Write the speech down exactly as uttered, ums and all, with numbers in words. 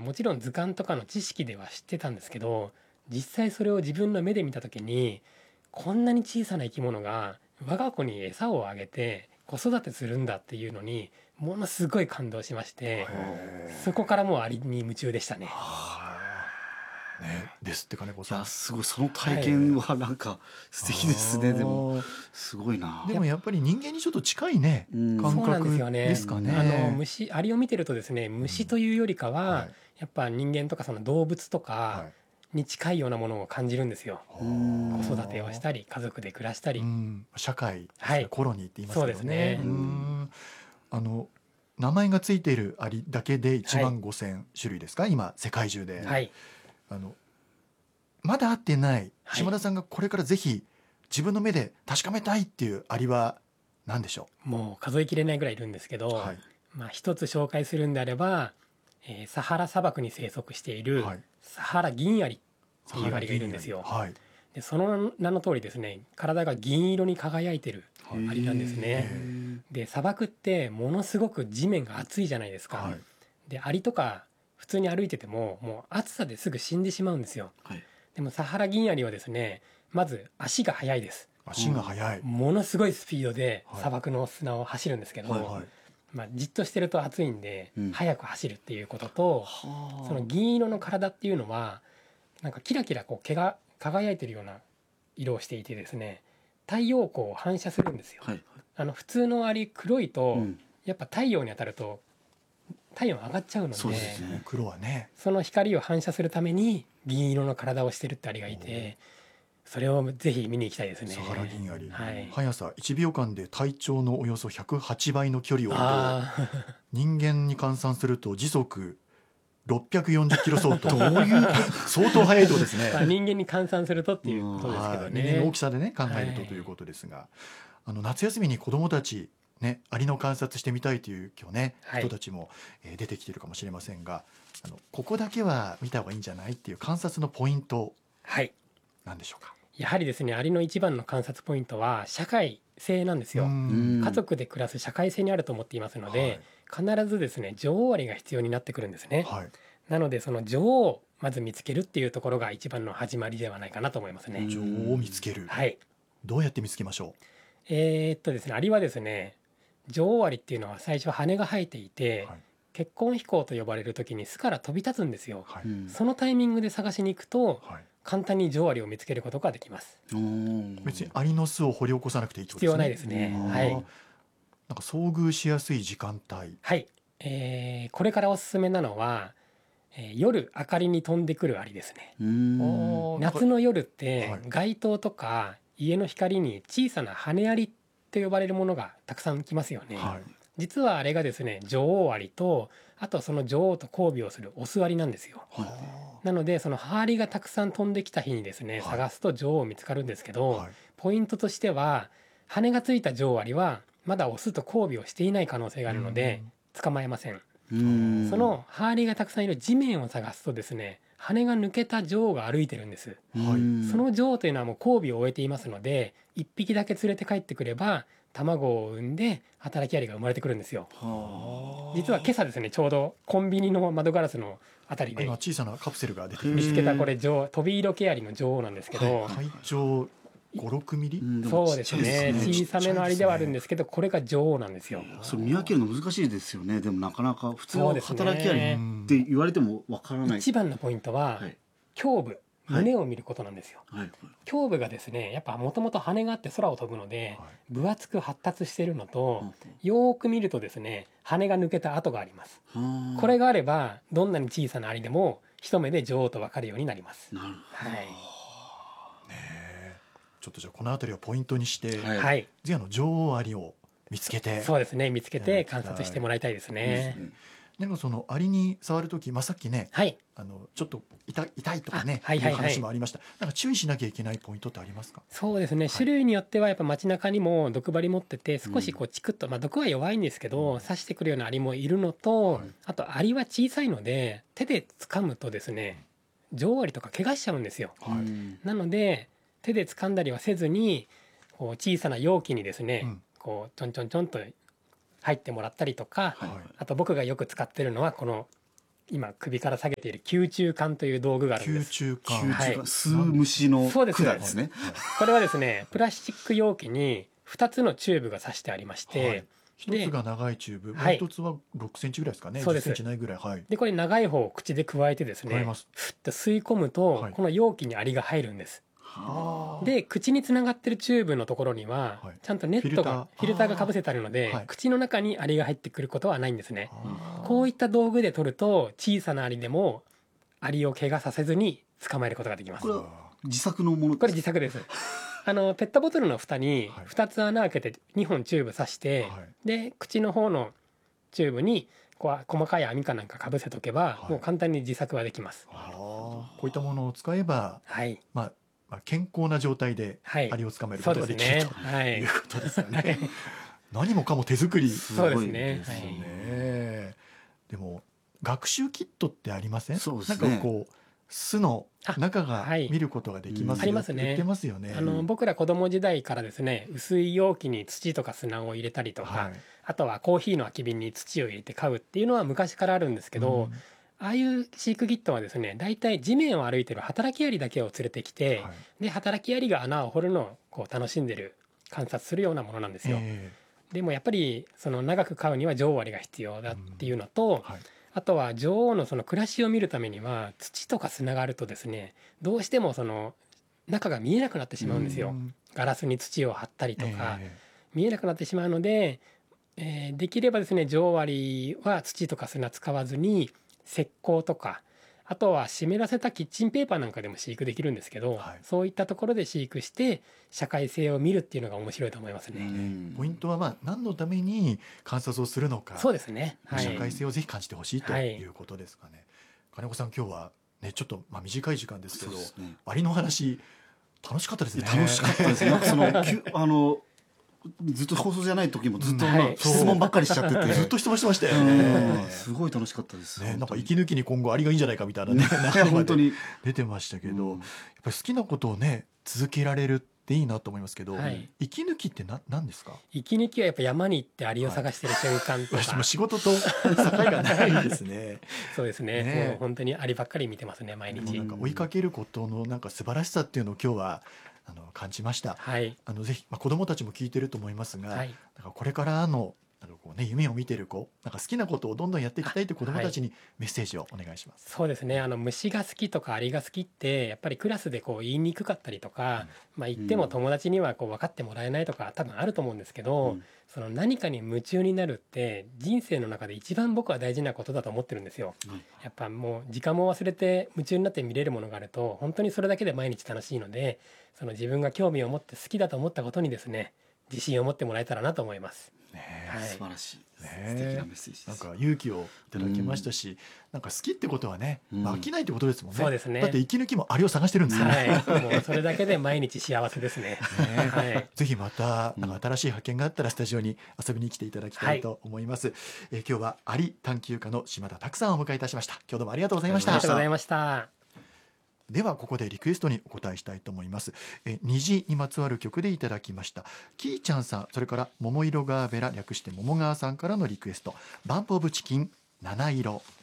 もちろん図鑑とかの知識では知ってたんですけど、実際それを自分の目で見た時に、こんなに小さな生き物が我が子に餌をあげて子育てするんだっていうのにものすごい感動しまして、そこからもうアリに夢中でしたね。 ね、ですって金子いさん。 やすごい、その体験はなんか素敵ですね。 あーでもすごいな。 でもやっぱり人間にちょっと近いね、 うん感そうなんですよ覚ね。 ですかね。 あの虫アリを見てるとですね、虫というよりかは、 はいやっぱ人間とかその動物とかはいに近いようなものを感じるんですよ。 うん子育てをしたり家族で暮らしたり、 うん社会ですね、 はいコロニーって言いますけどね。 そうですねうんあの名前がついているアリだけでいちまんごせん種類ですか、今世界中で。 はいあのまだ会ってないはい島田さんがこれからぜひ自分の目で確かめたいっていうアリは何でしょもう数えきれないぐらいいるんですけど、 う？はいまあ、一つ紹介するんであれば、えーサハラ砂漠に生息しているはいサハラ銀アリっていうアリがいるんですよ。 はいでその名の通りですね、体が銀色に輝いてるアリなんですね。 へで砂漠ってものすごく地面が熱いじゃないですか、 はいでアリとか普通に歩いててももう暑さですぐ死んでしまうんですよ。 はいでもサハラ銀アリはですね、まず足が速いです。 足が速い。 ものすごいスピードではい砂漠の砂を走るんですけど、 はいはいまあ、じっとしてると暑いんでうん速く走るっていうことと、 はあその銀色の体っていうのはなんかキラキラこう毛が輝いてるような色をしていてですね、太陽光を反射するんですよ。 はいあの普通のアリ黒いと、 うんやっぱ太陽に当たると体温上がっちゃうので、 そうですね黒はね。 その光を反射するために銀色の体をしてるってアリがいて、それをぜひ見に行きたいですね。 サハラ銀アリ、 はい速さいちびょうかんで体長のおよそひゃくはちばいの距離を移動。 あ人間に換算すると時速ろっぴゃくよんじゅっキロ相当。どういう相当速いとですね。 ーまあ人間に換算するとっていうことですけどはい人間の大ねき。さでね考えるとはいということですが、あの夏休みに子どもたちねアリの観察してみたいという今日ね、 はい人たちも、えー出てきているかもしれませんが、あのここだけは見た方がいいんじゃないっていう観察のポイントはい、 なんでしょうか？ やはりですね、アリの一番の観察ポイントは社会性なんですよ。 うん家族で暮らす社会性にあると思っていますので、必ずですね女王アリが必要になってくるんですね。 はい、 なのでその女王をまず見つけるっていうところが一番の始まりではないかなと思いますね。 うん女王を見つける、 はい、 どうやって見つけましょえーっとですねアリはですね、女王アリっていうのは最初羽が生えていて、 はい結婚飛行と呼ばれる時に巣から飛び立つんですよ。 う？はいうんそのタイミングで探しに行くとはい、 簡単に女王アリを見つけることができます。 おー別にアリの巣を掘り起こさなくていいってこと必ですね。 要ないですね。 うんはい、 なんか遭遇しやすい時間帯。 はい、えーこれからおすすめなのは、えー夜明かりに飛んでくるアリですね。 うーんあーなんか夏の夜っはてい街灯とか家の光に小さな羽アリと呼ばれるものがたくさん来ますよね。 はい実はあれがですね女王アリと、あとその女王と交尾をするオスアリなんですよ。 はいなのでその羽アリがたくさん飛んできた日にですね、 はい探すと女王見つかるんですけど、 はいポイントとしては羽がついた女王アリはまだオスと交尾をしていない可能性があるので捕まえません。 うーんその羽アリがたくさんいる地面を探すとですね、羽が抜けた女王が歩いてるんです。 うーんその女王というのはもう交尾を終えていますので、いっぴきだけ連れて帰ってくれば卵を産んで働きアリが生まれてくるんですよ。 は実は今朝ですね、ちょうどコンビニの窓ガラスのあたりで今小さなカプセルが出てきうんまし見つけたこれ女王飛び色ケアリの女王なんですけた、 ど、 はい、体長ご、ろくミリ、 うんでもそうですねちっちゃいですね小さめのアリではあるんですけど、これが女王なんですよ。 それ見分けるの難しいですよね。でもなかなか普通のそうですね働きアリって言われてもわからない。 一番のポイントははい胸部、 はい胸を見ることなんですよ。 はい胸部がですねやっぱもともと羽があって空を飛ぶので分厚く発達しているのと、よーく見るとですね羽が抜けた跡があります。 はあこれがあればどんなに小さなアリでも一目で女王と分かるようになります。 なるはい、 ちょっとじゃあこの辺りをポイントにして、 はいはい、 次はあの女王アリを見つけて、 そうですね、見つけて観察してもらいたいですほどね。 でもそのアリに触るとき、まあ、さっきねはい、 あのちょっと痛い痛いとかねあはいはいはいいう話もありました。なんか注意しなきゃいけないポイントってありますか？ そうですね、 い種類によってはやっぱ街中にも毒針持ってて少しこうチクッと、まあ、毒は弱いんですけど刺してくるようなアリもいるのと、 はいあとアリは小さいので手で掴むとですね女王アリとか怪我しちゃうんですよ。 はいうんなので手で掴んだりはせずにこう小さな容器にですね、 うんこうちょんちょんちょんと入ってもらったりとか、 はいはいあと僕がよく使ってるのはこの今首から下げている吸虫管という道具があるんで吸す。 虫管吸はい虫が吸う虫のそうです管ですね。 これはですねプラスチック容器にふたつのチューブが挿してありまして、 はい一つが長いチューブ、もはいう一つはろくセンチぐらいですかね。 そうですじゅっセンチないぐらい。はい。 でこれ長い方を口で加えてですね加えます。 ふっと吸い込むと、 はいこの容器にアリが入るんです。 はあで口につながってるチューブのところには、 はいちゃんとネットがフィフィルルターターがかぶせてあるので、 はい口の中にアリが入ってくることはないんですね。 あーこういった道具で取ると小さなアリでもアリを怪我させずに捕まえることができます。 これは自作のものこれ自作ですあのペットボトルの蓋にはいふたつ穴開けてにほんチューブ刺して、 はいで口の方のチューブにこう細かい網かなんかかぶせとけば、 はいもう簡単に自作はできます。 あーこういったものを使えば、 はいまあ、まあ健康な状態ではいアリを捕まえるそことうですね。 ができるとはいいうことですよはいね。何もかも手作りすそうでごいすねですよはいね。でも学習キットってありません？ そうですねなんかこう巣の中があはい見ることができますよありますねって言ってますよね。 あの僕ら子供時代からですね薄い容器に土とか砂を入れたりとか、 はいあとはコーヒーの空き瓶に土を入れて飼うっていうのは昔からあるんですけど、 うんああいう飼育キットはですね大体地面を歩いてる働きアリだけを連れてきて、 はいで働きアリが穴を掘るのをこう楽しんでる観察するようなものなんですよ。 えでもやっぱりその長く飼うには女王アリが必要だっていうのと、 ーはいあとは女王のその暮らしを見るためには土とか砂があるとですねどうしてもその中が見えなくなってしまうんですよ。 んガラスに土を張ったりとか、 え見えなくなってしまうので、えーできればですね女王アリは土とか砂使わずに石膏とかあとは湿らせたキッチンペーパーなんかでも飼育できるんですけど、 はいそういったところで飼育して社会性を見るっていうのが面白いと思いますうね。 んポイントはまあ何のために観察をするのか、 そうですね。はい。 社会性をぜひ感じてほしいとはいいうことですかね。金子さん今日はねちょっとまあ短い時間ですけどそうですね。 アリの話楽しかったですね。 楽しかったですね。なんかそのきゅあのずっと放送じゃない時もずっとうんはいまあ質問ばっかりしちゃってて、 ずっと質問してましたようねん。すごい楽しかったです。 ねなんか息抜きに今後アリがいいんじゃないかみたいなねね中まで本当に出てましたけど、 うんやっぱり好きなことをね続けられるっていいなと思いますけど、 はい息抜きってな何ですか？ 息抜きはやっぱ山に行ってアリを探してる瞬間とか、 私も仕事と境がないですね。 そうですね。 ねもう本当にアリばっかり見てますね毎日。 でもなんか追いかけることのなんか素晴らしさっていうのを今日はあの感じました。 はいあのぜひ、まあ、子どもたちも聞いてると思いますが、 はいなんかこれからのなんかこう、ね、夢を見てる子なんか好きなことをどんどんやっていきたいという子どもたちにメッセージをお願いします。 そうですね。あの虫が好きとかアリが好きってやっぱりクラスでこう言いにくかったりとか、まあ言っても友達にはこう分かってもらえないとか多分あると思うんですけど、 うんその何かに夢中になるって人生の中で一番僕は大事なことだと思ってるんですよ。 はいやっぱもう時間も忘れて夢中になって見れるものがあると本当にそれだけで毎日楽しいので、その自分が興味を持って好きだと思ったことにですね自信を持ってもらえたらなと思います。 ねはい素晴らしい。 ね素敵なメッセージです。 なんか勇気をいただきましたし、なんか好きってことはね、 うんまあ飽きないってことですもんね。 そうですねだって息抜きもアリを探してるんですよね。 はい、もうそれだけで毎日幸せですね。 ねはい。 ぜひまたうんなんか新しい発見があったらスタジオに遊びに来ていただきたいと思います。えー今日はアリ探求家の島田拓さんをお迎えいたしました。今日どうもありがとうございましたありがとうございました。 ではここでリクエストにお答えしたいと思います。え虹にまつわる曲でいただきましたキーちゃんさん、それから桃色ガーベラ略して桃川さんからのリクエスト、バンプオブチキン七色。